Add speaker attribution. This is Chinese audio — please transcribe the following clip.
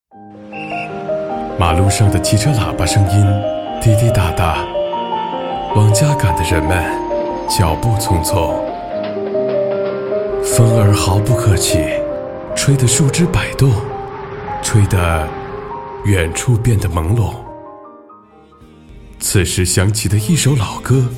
Speaker 1: 马路上的汽车喇叭声音滴滴答答，往家赶的人们脚步匆匆。风儿毫不客气，吹得树枝摆动，吹得远处变得朦胧。此时响起的一首老歌，